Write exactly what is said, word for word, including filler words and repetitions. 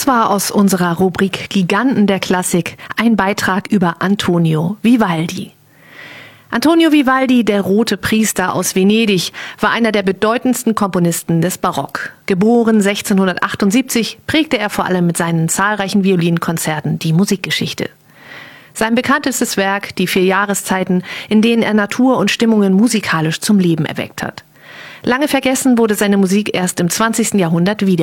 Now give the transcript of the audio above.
Das war aus unserer Rubrik Giganten der Klassik ein Beitrag über Antonio Vivaldi. Antonio Vivaldi, der Rote Priester aus Venedig, war einer der bedeutendsten Komponisten des Barock. Geboren sechzehnhundertachtundsiebzig, prägte er vor allem mit seinen zahlreichen Violinkonzerten die Musikgeschichte. Sein bekanntestes Werk, die vier Jahreszeiten, in denen er Natur und Stimmungen musikalisch zum Leben erweckt hat. Lange vergessen wurde seine Musik erst im zwanzigsten Jahrhundert wieder.